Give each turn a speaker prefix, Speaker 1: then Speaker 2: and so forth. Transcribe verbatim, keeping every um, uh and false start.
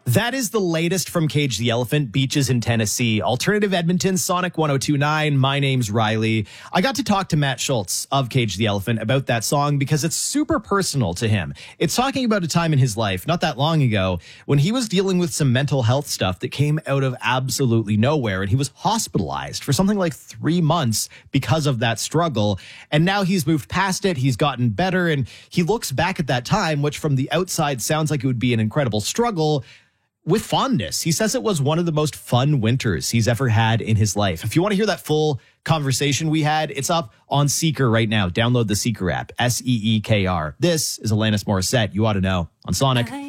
Speaker 1: That is the latest from Cage the Elephant, Beaches in Tennessee. Alternative Edmonton, Sonic one oh two point nine. My name's Riley. I got to talk to Matt Schultz of Cage the Elephant about that song because it's super personal to him. It's talking about a time in his life, not that long ago, when he was dealing with some mental health stuff that came out of absolutely nowhere. And he was hospitalized for something like three months because of that struggle. And now he's moved past it. He's gotten better. And he looks back at that time, which from the outside sounds like it would be an incredible struggle, with fondness. He says it was one of the most fun winters he's ever had in his life. If you want to hear that full conversation we had, it's up on Seeker right now. Download the Seeker app, S E E K R. This is Alanis Morissette. You ought to know on Sonic.